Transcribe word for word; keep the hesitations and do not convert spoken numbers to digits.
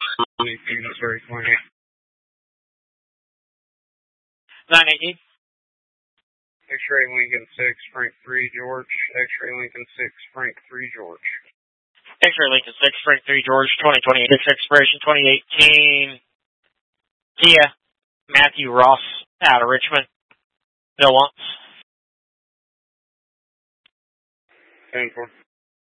Missouri twenty. nine eighteen. X-ray Lincoln six, Frank three, George. X-ray Lincoln six, Frank three, George. X-ray Lincoln six, Frank three, George, twenty twenty-six, expiration twenty eighteen. Kia, Matthew Ross, out of Richmond. Bill Wants. ten four.